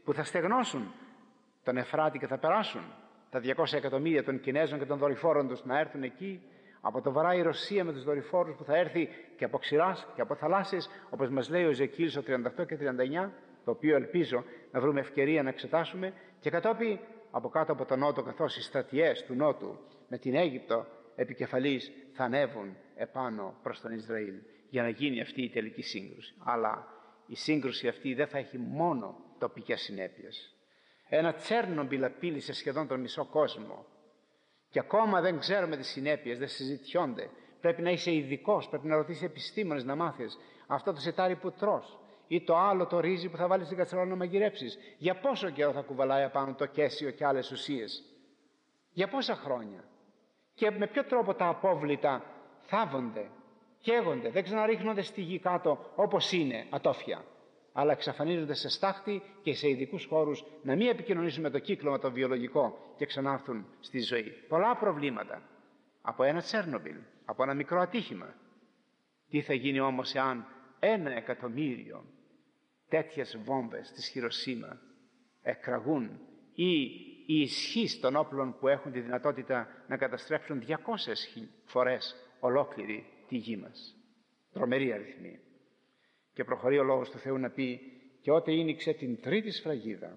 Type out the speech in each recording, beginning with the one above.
που θα στεγνώσουν τον Εφράτη και θα περάσουν τα 200 εκατομμύρια των Κινέζων και των δορυφόρων τους να έρθουν εκεί. Από το βορρά η Ρωσία με τους δορυφόρους που θα έρθει και από ξηράς και από θαλάσσιες, όπως μας λέει ο Εζεκίελ στο 38 και 39, το οποίο ελπίζω να βρούμε ευκαιρία να εξετάσουμε, και κατόπιν από κάτω από τον Νότο, καθώς οι στρατιές του Νότου με την Αίγυπτο επικεφαλής θα ανέβουν επάνω προς τον Ισραήλ για να γίνει αυτή η τελική σύγκρουση. Αλλά η σύγκρουση αυτή δεν θα έχει μόνο τοπικές συνέπειες. Ένα Τσέρνομπιλ απείλησε σχεδόν τον μισό κόσμο και ακόμα δεν ξέρουμε τις συνέπειες, δεν συζητιόνται. Πρέπει να είσαι ειδικός, πρέπει να ρωτήσεις επιστήμονες να μάθεις αυτό το σιτάρι που τρως ή το άλλο το ρύζι που θα βάλεις στην κατσαρόλα να μαγειρέψεις. Για πόσο καιρό θα κουβαλάει απάνω το κέσιο και άλλες ουσίες? Για πόσα χρόνια? Και με ποιο τρόπο τα απόβλητα θάβονται, καίγονται, δεν ξαναρίχνονται στη γη κάτω όπως είναι ατόφια, αλλά εξαφανίζονται σε στάχτη και σε ειδικούς χώρους να μην επικοινωνήσουν με το κύκλωμα το βιολογικό και ξανάρθουν στη ζωή. Πολλά προβλήματα από ένα Τσέρνομπιλ, από ένα μικρό ατύχημα. Τι θα γίνει όμως εάν 1 εκατομμύριο τέτοιες βόμβες της Χιροσίμα εκραγούν, ή η ισχύ των όπλων που έχουν τη δυνατότητα να καταστρέψουν 200 φορές ολόκληρη τη γη μας? Τρομερή αριθμή. Και προχωρεί ο Λόγος του Θεού να πει: και ότε ήνιξε την τρίτη σφραγίδα,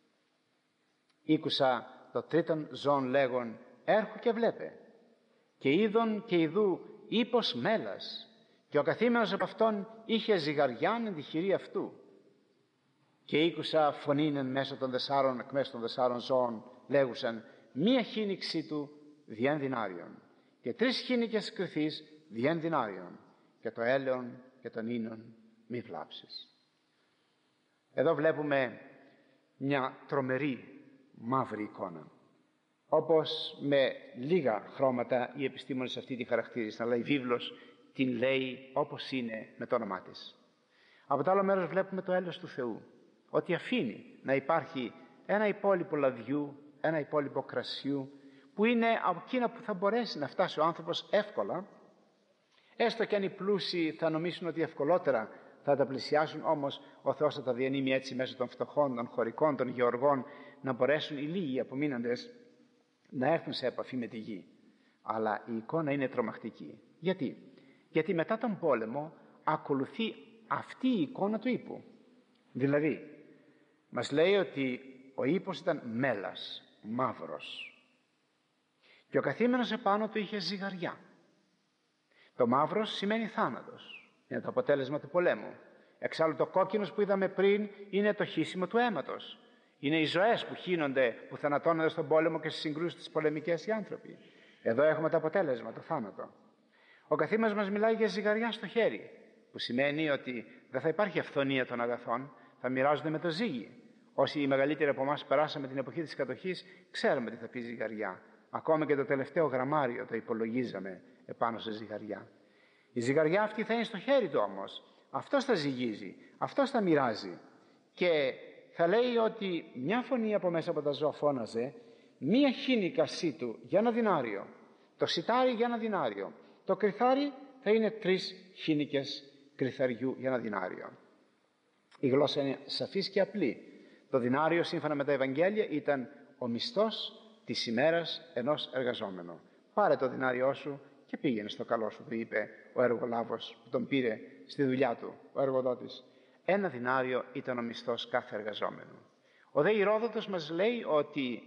ήκουσα το τρίτον ζώον λέγον, έρχου και βλέπε, και είδον και ειδού ύπος μέλας, και ο καθήμενος από αυτόν είχε ζυγαριάν εν τη χειρή αυτού. Και ήκουσα φωνήν εκ μέσω των 4 ζώων λέγουσαν, μία χήνιξη του διέν δινάριον και 3 χήνικες κρυθείς διέν δινάριον, και το έλεον και τον ίνον μη βλάψεις. Εδώ βλέπουμε μια τρομερή μαύρη εικόνα, όπως με λίγα χρώματα οι επιστήμονες αυτή τη χαρακτήρισαν, αλλά η βίβλος την λέει όπως είναι με το όνομά της. Από το άλλο μέρος βλέπουμε το έλεος του Θεού, ότι αφήνει να υπάρχει ένα υπόλοιπο λαδιού, ένα υπόλοιπο κρασιού, που είναι από εκείνα που θα μπορέσει να φτάσει ο άνθρωπος εύκολα, έστω και αν οι πλούσιοι θα νομίσουν ότι ευκολότερα θα τα πλησιάσουν, όμως ο Θεός θα τα διανύμει έτσι μέσω των φτωχών, των χωρικών, των γεωργών, να μπορέσουν οι λίγοι απομείναντες να έρθουν σε επαφή με τη γη. Αλλά η εικόνα είναι τρομακτική. Γιατί μετά τον πόλεμο ακολουθεί αυτή η εικόνα του ύπου. Δηλαδή, μας λέει ότι ο ύπος ήταν μέλας, μαύρος, και ο καθήμενος επάνω του είχε ζυγαριά. Το μαύρος σημαίνει θάνατος, είναι το αποτέλεσμα του πολέμου. Εξάλλου το κόκκινος που είδαμε πριν είναι το χύσιμο του αίματος. Είναι οι ζωές που χύνονται, που θανατώνονται στον πόλεμο και στις συγκρούσεις τις πολεμικές οι άνθρωποι. Εδώ έχουμε το αποτέλεσμα, το θάνατο. Ο καθήμενος μας μιλάει για ζυγαριά στο χέρι, που σημαίνει ότι δεν θα υπάρχει αυθονία των αγαθών, θα μοιράζονται με το ζύγι. Όσοι οι μεγαλύτεροι από εμάς περάσαμε την εποχή της κατοχής, ξέρουμε τι θα πει ζυγαριά. Ακόμα και το τελευταίο γραμμάριο το υπολογίζαμε επάνω σε ζυγαριά. Η ζυγαριά αυτή θα είναι στο χέρι του όμως. Αυτός θα ζυγίζει, αυτός θα μοιράζει. Και θα λέει ότι μια φωνή από μέσα από τα ζώα φώναζε, μία χήνικα σίτου για 1 δινάριο, το σιτάρι για 1 δινάριο, το κρυθάρι θα είναι 3 χήνικες κρυθαριού για 1 δινάριο. Η γλώσσα είναι σαφής και απλή. Το δινάριο, σύμφωνα με τα Ευαγγέλια, ήταν ο μισθός της ημέρας ενός εργαζόμενου. Πάρε το δινάριό σου και πήγαινε στο καλό σου, του είπε ο εργολάβος που τον πήρε στη δουλειά του, ο εργοδότης. 1 δινάριο ήταν ο μισθός κάθε εργαζόμενου. Ο δε Ηρόδοτος μας λέει ότι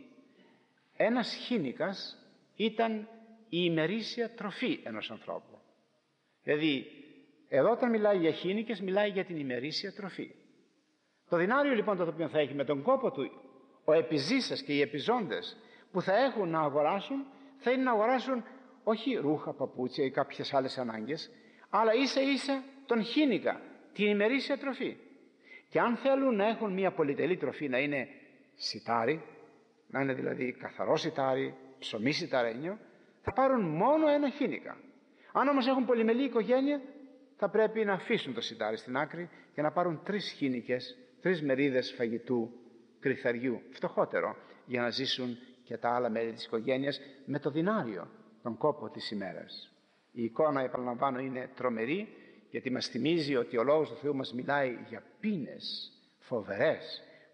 1 χήνικας ήταν η ημερήσια τροφή ενός ανθρώπου. Δηλαδή, εδώ όταν μιλάει για χήνικες, μιλάει για την ημερήσια τροφή. Το δινάριο λοιπόν το οποίο θα έχει με τον κόπο του ο επιζήσας και οι επιζώντες που θα έχουν να αγοράσουν, θα είναι να αγοράσουν όχι ρούχα, παπούτσια ή κάποιες άλλες ανάγκες, αλλά ίσα ίσα τον χήνικα, την ημερήσια τροφή. Και αν θέλουν να έχουν μια πολυτελή τροφή, να είναι σιτάρι, να είναι δηλαδή καθαρό σιτάρι, ψωμί σιταρένιο, θα πάρουν μόνο 1 χήνικα. Αν όμως έχουν πολυμελή οικογένεια, θα πρέπει να αφήσουν το σιτάρι στην άκρη και να πάρουν 3 χήνικες, 3 μερίδες φαγητού κρυθαριού, φτωχότερο, για να ζήσουν και τα άλλα μέλη της οικογένειας με το δινάριο, τον κόπο της ημέρας. Η εικόνα, επαναλαμβάνω, είναι τρομερή, γιατί μας θυμίζει ότι ο Λόγος του Θεού μας μιλάει για πείνες φοβερές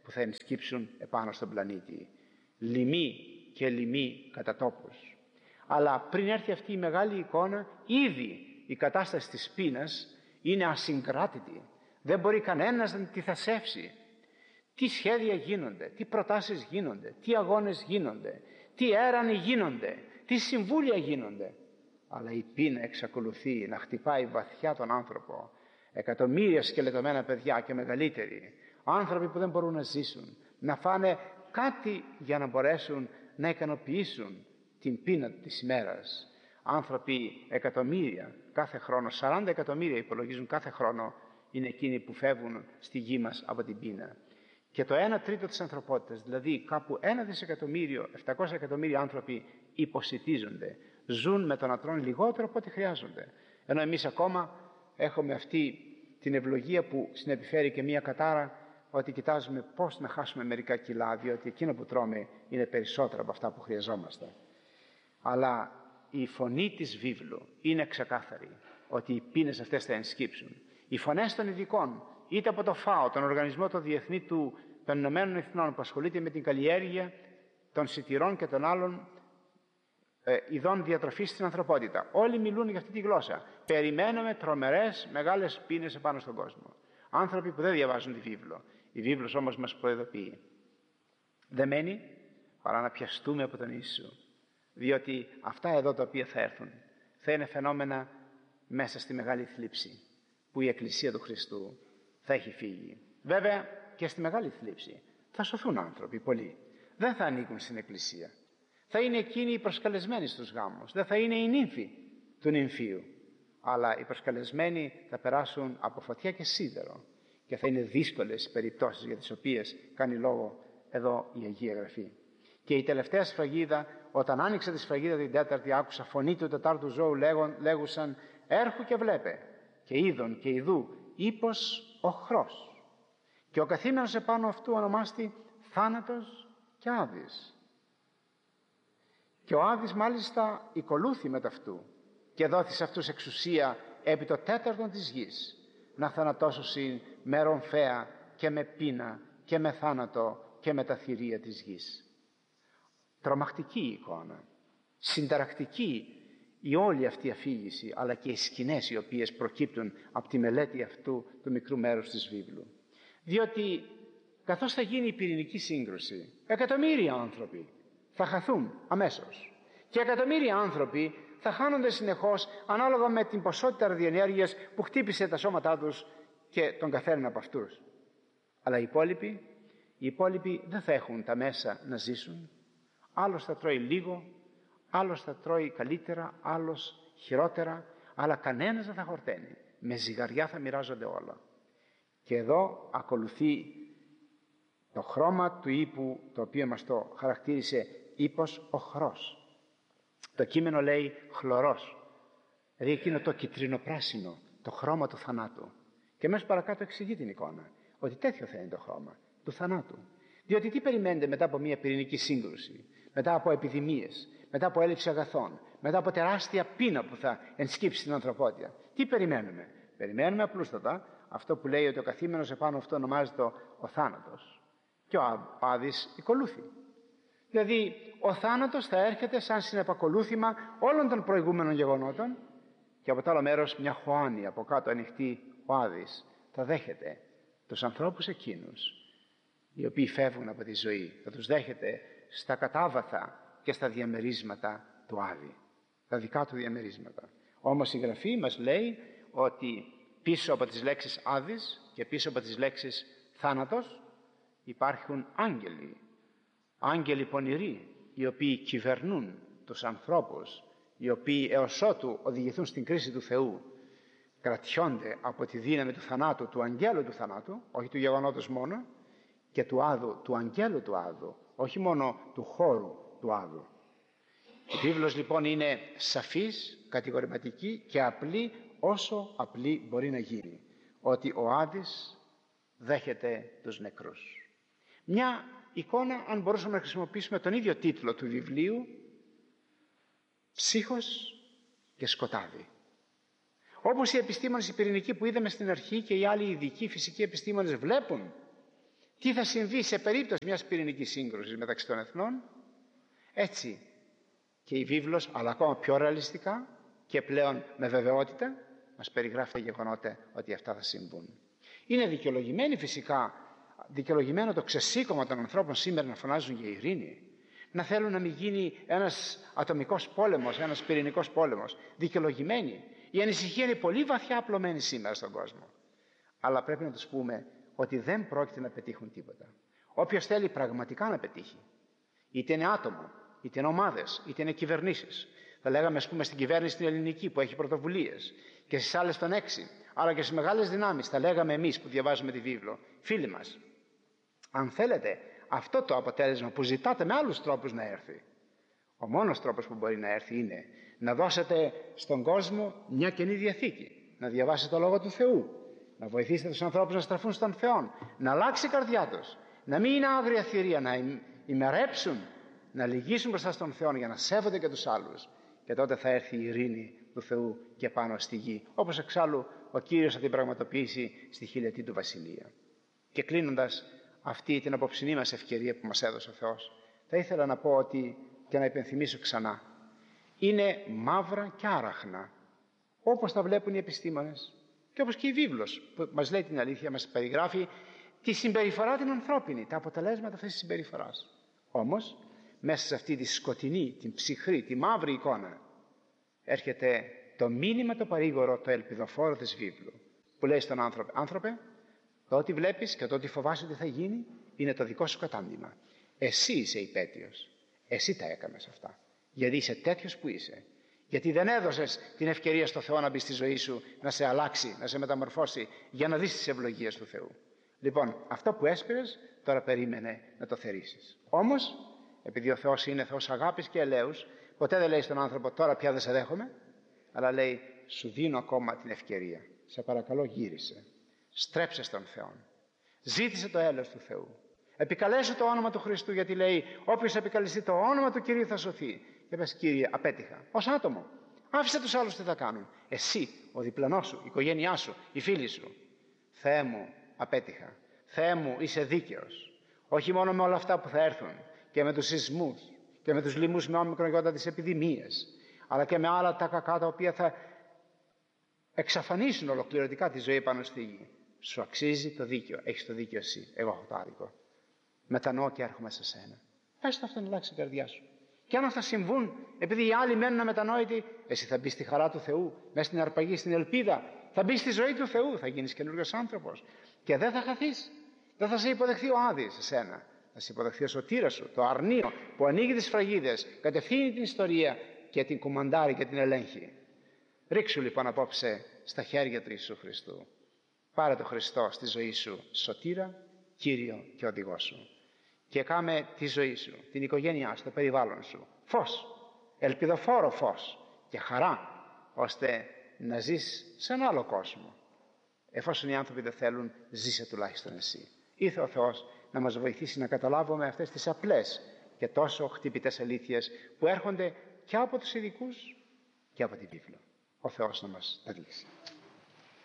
που θα ενσκύψουν επάνω στον πλανήτη. Λοιμοί και λοιμοί κατά τόπους. Αλλά πριν έρθει αυτή η μεγάλη εικόνα, ήδη η κατάσταση της πείνας είναι ασυγκράτητη. Δεν μπορεί κανένας να τη θασεύσει. Τι σχέδια γίνονται, τι προτάσεις γίνονται, τι αγώνες γίνονται, τι έρανοι γίνονται, τι συμβούλια γίνονται. Αλλά η πείνα εξακολουθεί να χτυπάει βαθιά τον άνθρωπο. Εκατομμύρια σκελετωμένα παιδιά και μεγαλύτεροι, άνθρωποι που δεν μπορούν να ζήσουν, να φάνε κάτι για να μπορέσουν να ικανοποιήσουν την πείνα της ημέρας. Άνθρωποι εκατομμύρια κάθε χρόνο, 40 εκατομμύρια υπολογίζουν κάθε χρόνο, είναι εκείνοι που φεύγουν στη γη μας από την πείνα. Και το 1/3 της ανθρωπότητας, δηλαδή κάπου 1.700.000.000 εκατομμύρια άνθρωποι υποσιτίζονται, ζουν με το να τρώνε λιγότερο από ό,τι χρειάζονται. Ενώ εμείς ακόμα έχουμε αυτή την ευλογία που συνεπιφέρει και μία κατάρα, ότι κοιτάζουμε πώς να χάσουμε μερικά κιλά, διότι εκείνο που τρώμε είναι περισσότερο από αυτά που χρειαζόμαστε. Αλλά η φωνή της βίβλου είναι ξεκάθαρη, ότι οι πείνες αυτές θα ενσκύψουν. Οι φωνές των ειδικών, είτε από το ΦΑΟ, τον Οργανισμό το Διεθνή των Ηνωμένων Εθνών, που ασχολείται με την καλλιέργεια των σιτηρών και των άλλων ειδών διατροφής στην ανθρωπότητα. Όλοι μιλούν για αυτή τη γλώσσα. Περιμένουμε τρομερές μεγάλες πείνες επάνω στον κόσμο. Άνθρωποι που δεν διαβάζουν τη βίβλο. Η βίβλος όμως μας προειδοποιεί. Δεν μένει παρά να πιαστούμε από τον Ιησού. Διότι αυτά εδώ τα οποία θα έρθουν θα είναι φαινόμενα μέσα στη μεγάλη θλίψη που η Εκκλησία του Χριστού θα έχει φύγει. Βέβαια και στη μεγάλη θλίψη θα σωθούν άνθρωποι πολλοί. Δεν θα ανήκουν στην Εκκλησία. Θα είναι εκείνοι οι προσκαλεσμένοι στους γάμους. Δεν θα είναι οι νύμφοι του νυμφίου. Αλλά οι προσκαλεσμένοι θα περάσουν από φωτιά και σίδερο. Και θα είναι δύσκολες οι περιπτώσεις για τις οποίες κάνει λόγο εδώ η Αγία Γραφή. Και η τελευταία σφραγίδα, όταν άνοιξε τη σφραγίδα την τέταρτη, άκουσα φωνή του τετάρτου ζώου λέγουσαν «Έρχου και βλέπε». Και είδον και ειδού ύπος οχρός. Και ο καθήμενος επάνω αυτού ονομάστη θάνατος και Άδης. Και ο Άδης μάλιστα οικολούθη με ταυτού και δόθη σε αυτούς εξουσία επί το τέταρτον της γης, να θανατώσουν με ρομφαία και με πείνα και με θάνατο και με τα θηρία της γης. Τρομακτική εικόνα, συνταρακτική η όλη αυτή αφήγηση, αλλά και οι σκηνές οι οποίες προκύπτουν από τη μελέτη αυτού του μικρού μέρους της βίβλου. Διότι καθώς θα γίνει η πυρηνική σύγκρουση, εκατομμύρια άνθρωποι θα χαθούν αμέσως. Και εκατομμύρια άνθρωποι θα χάνονται συνεχώς ανάλογα με την ποσότητα ραδιενέργειας που χτύπησε τα σώματά τους και τον καθέναν από αυτούς. Αλλά οι υπόλοιποι δεν θα έχουν τα μέσα να ζήσουν. Άλλος θα τρώει λίγο, άλλος θα τρώει καλύτερα, άλλος χειρότερα, αλλά κανένας δεν θα χορταίνει. Με ζυγαριά θα μοιράζονται όλα. Και εδώ ακολουθεί το χρώμα του ύπου, το οποίο μας το χαρακτήρισε ύπος οχρός. Το κείμενο λέει χλωρός, δηλαδή εκείνο το κιτρινοπράσινο, το χρώμα του θανάτου. Και μέσα παρακάτω εξηγεί την εικόνα, ότι τέτοιο θα είναι το χρώμα του θανάτου. Διότι τι περιμένετε μετά από μια πυρηνική σύγκρουση, μετά από επιδημίες, μετά από έλλειψη αγαθών, μετά από τεράστια πείνα που θα ενσκύψει την ανθρωπότητα? Τι περιμένουμε? Περιμένουμε απλούστατα αυτό που λέει ότι ο καθήμενος επάνω αυτό ονομάζεται ο θάνατος. Και ο Άδης οικολούθη. Δηλαδή ο θάνατος θα έρχεται σαν συνεπακολούθημα όλων των προηγούμενων γεγονότων και από το άλλο μέρος μια χωάνη από κάτω ανοιχτή, ο Άδης θα δέχεται τους ανθρώπους εκείνους οι οποίοι φεύγουν από τη ζωή. Θα τους δέχεται στα κατάβαθα και στα διαμερίσματα του Άδη, τα δικά του διαμερίσματα. Όμως η Γραφή μας λέει ότι πίσω από τις λέξεις Άδης και πίσω από τις λέξεις θάνατος υπάρχουν άγγελοι. Άγγελοι πονηροί, οι οποίοι κυβερνούν τους ανθρώπους, οι οποίοι έως ότου οδηγηθούν στην κρίση του Θεού, κρατιόνται από τη δύναμη του θανάτου, του αγγέλου του θανάτου, όχι του γεγονότος μόνο, και του Άδου, του αγγέλου του Άδου, όχι μόνο του χώρου του Άδου. Η βίβλος λοιπόν είναι σαφής, κατηγορηματική και απλή, όσο απλή μπορεί να γίνει, ότι ο Άδης δέχεται τους νεκρούς. Μια εικόνα, αν μπορούσαμε να χρησιμοποιήσουμε τον ίδιο τίτλο του βιβλίου, ψύχος και σκοτάδι. Όπως οι επιστήμονες οι πυρηνικοί που είδαμε στην αρχή και οι άλλοι ειδικοί φυσικοί επιστήμονες βλέπουν τι θα συμβεί σε περίπτωση μιας πυρηνικής σύγκρουσης μεταξύ των εθνών. Έτσι και η βίβλος, αλλά ακόμα πιο ρεαλιστικά και πλέον με βεβαιότητα, μας περιγράφει τα γεγονότα ότι αυτά θα συμβούν. Είναι δικαιολογημένο το ξεσήκωμα των ανθρώπων σήμερα να φωνάζουν για ειρήνη, να θέλουν να μην γίνει ένας ατομικός πόλεμος, ένας πυρηνικός πόλεμος. Δικαιολογημένη. Η ανησυχία είναι πολύ βαθιά απλωμένη σήμερα στον κόσμο. Αλλά πρέπει να τους πούμε ότι δεν πρόκειται να πετύχουν τίποτα. Όποιος θέλει πραγματικά να πετύχει, είτε είναι άτομο, είτε είναι ομάδες, είτε είναι κυβερνήσεις. Θα λέγαμε, ας πούμε, στην κυβέρνηση την ελληνική που έχει πρωτοβουλίες, και στις άλλες των 6, αλλά και στις μεγάλες δυνάμεις. Θα λέγαμε εμείς που διαβάζουμε τη βίβλο, φίλοι μας, αν θέλετε αυτό το αποτέλεσμα που ζητάτε με άλλους τρόπους να έρθει, ο μόνος τρόπος που μπορεί να έρθει είναι να δώσετε στον κόσμο μια Καινή Διαθήκη, να διαβάσετε το Λόγο του Θεού, να βοηθήσετε τους ανθρώπους να στραφούν στον Θεό, να αλλάξει η καρδιά τους, να μην είναι άγρια θηρία, να ημερέψουν, να λυγίσουν μπροστά στον Θεό για να σέβονται και τους άλλους. Και τότε θα έρθει η ειρήνη του Θεού και πάνω στη γη, όπως εξάλλου ο Κύριος θα την πραγματοποιήσει στη χιλιετή του βασιλεία. Και κλείνοντας αυτή την απόψινή μας ευκαιρία που μας έδωσε ο Θεός, θα ήθελα να πω ότι, και να υπενθυμίσω ξανά, είναι μαύρα και άραχνα, όπως τα βλέπουν οι επιστήμονες και όπως και η βίβλος που μας λέει την αλήθεια, μας περιγράφει τη συμπεριφορά την ανθρώπινη, τα αποτελέσματα αυτής της συμπεριφοράς. Όμως μέσα σε αυτή τη σκοτεινή, την ψυχρή, τη μαύρη εικόνα έρχεται το μήνυμα το παρήγορο, το ελπιδοφόρο της βίβλου, που λέει στον άνθρωπο: άνθρωπε, το ότι βλέπεις και το ότι φοβάσαι ότι θα γίνει είναι το δικό σου κατάντημα. Εσύ είσαι υπέτειος. Εσύ τα έκανες αυτά. Γιατί είσαι τέτοιος που είσαι. Γιατί δεν έδωσες την ευκαιρία στο Θεό να μπει στη ζωή σου, να σε αλλάξει, να σε μεταμορφώσει, για να δεις τις ευλογίες του Θεού. Λοιπόν, αυτό που έσπηρες, τώρα περίμενε να το θερήσεις. Όμως, επειδή ο Θεός είναι Θεός αγάπης και ελέους, ποτέ δεν λέει στον άνθρωπο: τώρα πια δεν σε δέχομαι, αλλά λέει: σου δίνω ακόμα την ευκαιρία. Σε παρακαλώ, γύρισε. Στρέψε στον Θεό. Ζήτησε το έλεος του Θεού. Επικαλέσου το όνομα του Χριστού, γιατί λέει: όποιος επικαλεστεί το όνομα του Κυρίου θα σωθεί. Και πες: Κύριε, απέτυχα. Ως άτομο. Άφησε τους άλλους τι θα κάνουν. Εσύ, ο διπλανός σου, η οικογένειά σου, οι φίλοι σου. Θεέ μου, απέτυχα. Θεέ μου, είσαι δίκαιος. Όχι μόνο με όλα αυτά που θα έρθουν, και με τους σεισμούς, και με τους λοιμούς με όμικρον και τις επιδημίες, αλλά και με άλλα τα κακά τα οποία θα εξαφανίσουν ολοκληρωτικά τη ζωή πάνω στη γη. Σου αξίζει το δίκαιο. Έχεις το δίκαιο εσύ. Εγώ έχω το άδικο. Μετανοώ και έρχομαι σε σένα. Πες το αυτό να αλλάξει η καρδιά σου. Και αν αυτά συμβούν, επειδή οι άλλοι μένουν αμετανόητοι, εσύ θα μπει στη χαρά του Θεού, μέσα στην αρπαγή, στην ελπίδα. Θα μπει στη ζωή του Θεού. Θα γίνεις καινούριος άνθρωπος. Και δεν θα χαθείς. Δεν θα σε υποδεχθεί ο Άδης εσένα. Θα σε υποδεχθεί ο σωτήρας σου, το αρνείο που ανοίγει τις φραγίδες, κατευθύνει την ιστορία και την κουμαντάρει και την ελέγχει. Ρίξου λοιπόν απόψε στα χέρια του Ιησού Χριστού. Πάρε το Χριστό στη ζωή σου σωτήρα, Κύριο και οδηγό σου. Και κάμε τη ζωή σου, την οικογένειά σου, το περιβάλλον σου φως, ελπιδοφόρο φως και χαρά, ώστε να ζεις σε έναν άλλο κόσμο. Εφόσον οι άνθρωποι δεν θέλουν, ζήσε τουλάχιστον εσύ. Ήρθε ο Θεός να μας βοηθήσει να καταλάβουμε αυτές τις απλές και τόσο χτυπητές αλήθειες που έρχονται και από τους ειδικούς και από τη βίβλο. Ο Θεός να μας τα δείξει.